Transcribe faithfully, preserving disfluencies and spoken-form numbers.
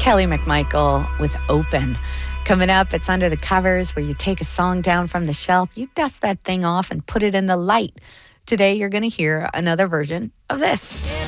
Kelly McMichael with Open. Coming up, it's Under the Covers, where you take a song down from the shelf, you dust that thing off and put it in the light. Today, you're going to hear another version of this.